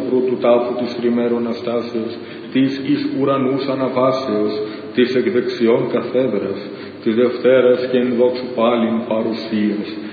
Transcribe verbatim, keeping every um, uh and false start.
σοφρού του τάφου της τριμέρων αστάσεως, της εις ουρανούς αναβάσεως, της εκ δεξιών καθέδρας, της Δευτέρας και εν δόξου πάλιν παρουσίας,